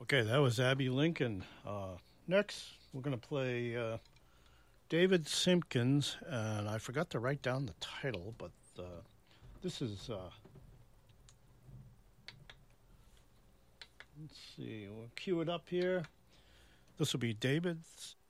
Okay, that was Abby Lincoln. Next, we're going to play David Simpkins, and I forgot to write down the title, but this is, let's see, we'll cue it up here. This will be David